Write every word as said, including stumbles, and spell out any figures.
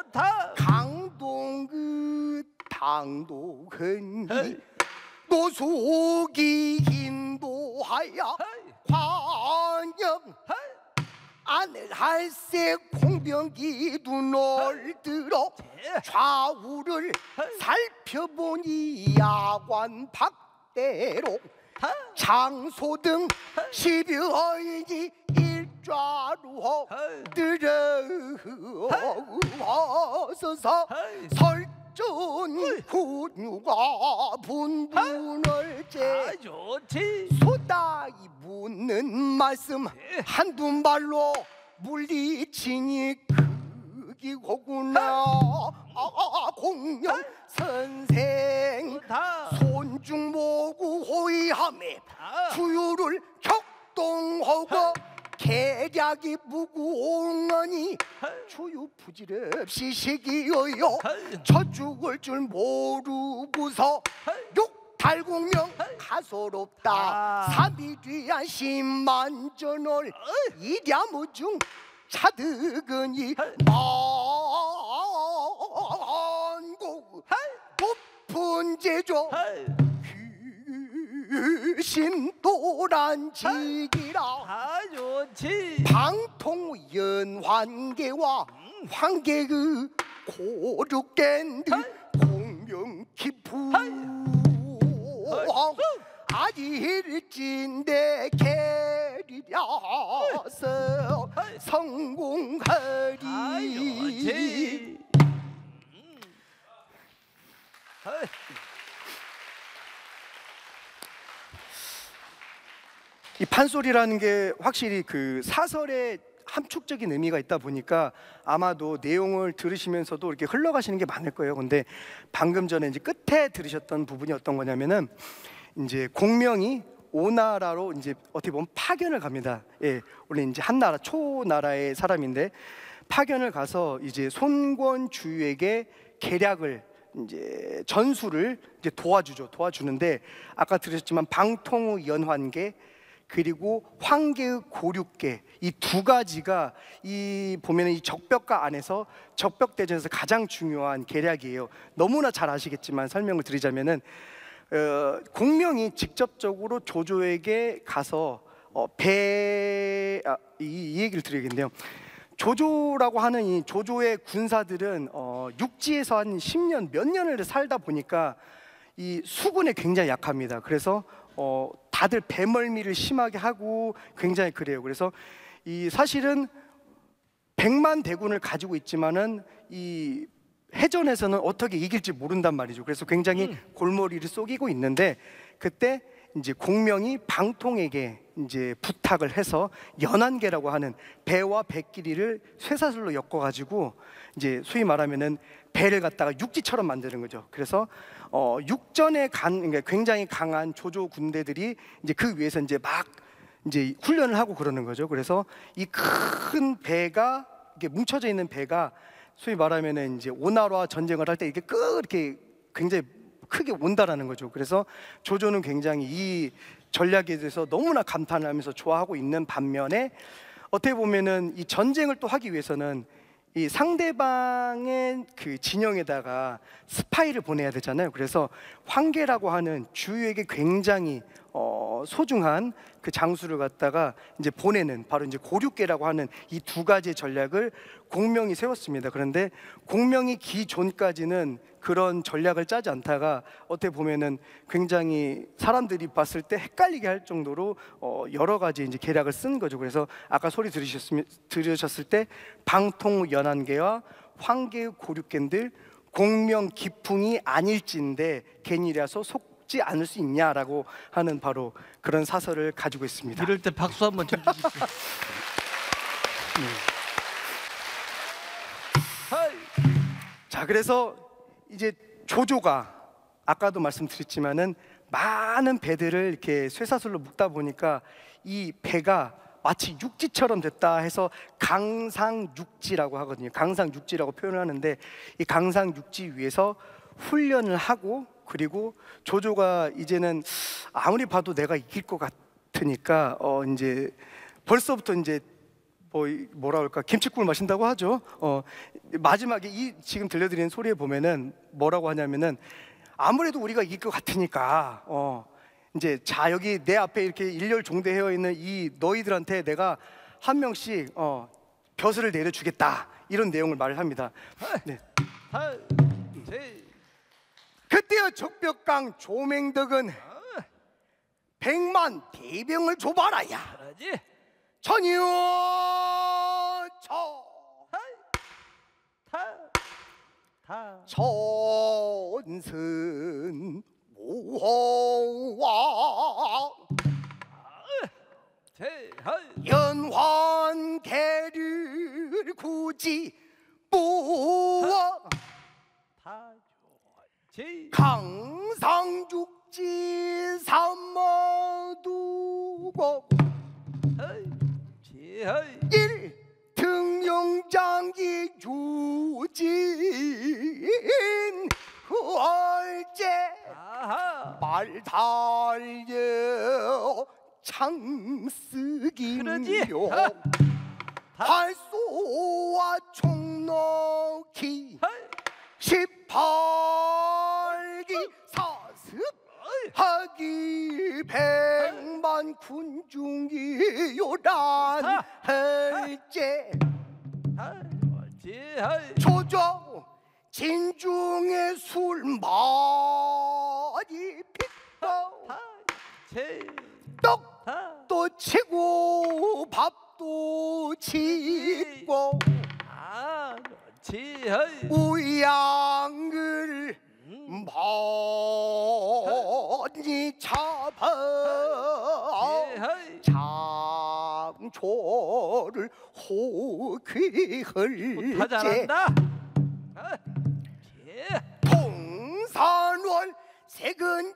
좋다. 강동그 당도근 노숙이 인도하여 관영 아늘 할색 공병기 눈을 들어 좌우를 살펴보니 야관 박대로 장소등 십여인이 일자로 들어서서 설전 군유가 분분을 제 소다이 묻는 말씀 한두 말로 물리치니 그기고구나. 아, 공명 선생 손중모구 호위함에 주유를 격동하고 계략이 무궁하니 주유 부질없이 시기여여 저 죽을 줄 모르고서 육탈공명 가소롭다. 삼위귀한 십만전을 이랴무중 차득은이 만고 높은 제조 귀신 도란지기라. 방통 연환계와 환계 그 고륙겐들 공명 깊은 아일진대 계리려서 성공하리. 이 판소리라는 게 확실히 그 사설에 함축적인 의미가 있다 보니까 아마도 내용을 들으시면서도 이렇게 흘러가시는 게 많을 거예요. 근데 방금 전에 이제 끝에 들으셨던 부분이 어떤 거냐면은 이제 공명이 오나라로 이제 어떻게 보면 파견을 갑니다. 예, 원래 이제 한나라 초나라의 사람인데 파견을 가서 이제 손권주에게 계략을 이제 전술을 이제 도와주죠. 도와주는데 아까 들으셨지만 방통의 연환계 그리고 황계의 고륙계 이 두 가지가 이 보면은 이 적벽가 안에서 적벽 대전에서 가장 중요한 계략이에요. 너무나 잘 아시겠지만 설명을 드리자면은 어, 공명이 직접적으로 조조에게 가서 어, 배 아, 이, 이 얘기를 드려야겠네요. 조조라고 하는 이 조조의 군사들은 어, 육지에서 한 십 년 몇 년을 살다 보니까 이 수군에 굉장히 약합니다. 그래서 어, 다들 배멀미를 심하게 하고 굉장히 그래요. 그래서 이 사실은 백만 대군을 가지고 있지만은 이 해전에서는 어떻게 이길지 모른단 말이죠. 그래서 굉장히 음. 골머리를 쏘기고 있는데 그때 이제 공명이 방통에게 이제 부탁을 해서 연안계라고 하는 배와 배끼리를 쇠사슬로 엮어가지고 이제 소위 말하면은 배를 갖다가 육지처럼 만드는 거죠. 그래서 어, 육전에 간 그러니까 굉장히 강한 조조 군대들이 이제 그 위에서 이제 막 이제 훈련을 하고 그러는 거죠. 그래서 이 큰 배가 이렇게 뭉쳐져 있는 배가 소위 말하면은 이제 오나라 전쟁을 할 때 이렇게 끄 이렇게 굉장히 크게 온다라는 거죠. 그래서 조조는 굉장히 이 전략에 대해서 너무나 감탄을 하면서 좋아하고 있는 반면에 어떻게 보면은 이 전쟁을 또 하기 위해서는 이 상대방의 그 진영에다가 스파이를 보내야 되잖아요. 그래서 황계라고 하는 주유에게 굉장히 어, 소중한 그 장수를 갖다가 이제 보내는 바로 이제 고륙계라고 하는 이 두 가지의 전략을 공명이 세웠습니다. 그런데 공명이 기존까지는 그런 전략을 짜지 않다가 어떻게 보면은 굉장히 사람들이 봤을 때 헷갈리게 할 정도로 어, 여러 가지 이제 계략을 쓴 거죠. 그래서 아까 소리 들으셨으면 들으셨을 때 방통 연안계와 황계 고륙계인들 공명 기풍이 아닐진데 괜히라서 속지 않을 수 있냐라고 하는 바로 그런 사설을 가지고 있습니다. 이럴 때 박수 한번 쳐주십시오. 네. 자, 그래서 이제 조조가 아까도 말씀드렸지만은 많은 배들을 이렇게 쇠사슬로 묶다 보니까 이 배가 마치 육지처럼 됐다 해서 강상육지라고 하거든요. 강상육지라고 표현을 하는데 이 강상육지 위에서 훈련을 하고 그리고 조조가 이제는 아무리 봐도 내가 이길 것 같으니까 어 이제 벌써부터 이제 뭐 이- 뭐라 그럴까 김치국을 마신다고 하죠. 어, 마지막에 이 지금 들려드리는 소리에 보면은 뭐라고 하냐면은 아무래도 우리가 이길 것 같으니까 어, 이제 자 여기 내 앞에 이렇게 일렬 종대하여 있는 이 너희들한테 내가 한 명씩 어, 벼슬을 내려주겠다 이런 내용을 말을 합니다. 네. 그때여 적벽강 조맹덕은 백만 대병을 줘봐라야. 그러지. 전혀 타. 전승 모호와 연환계를 굳이 뿌어 강상죽지 삼마두고 일 등용장기 유진 얼제 말 달려 창쓰기요 활쏘와 총넣기 십팔기 사습하기 백만 군중이 요란 할제 조조 진중의 술 많이 픽고 떡도 치고 밥도 치고 우양을 많이 잡아 장초를 호쾌할제 동산월 색은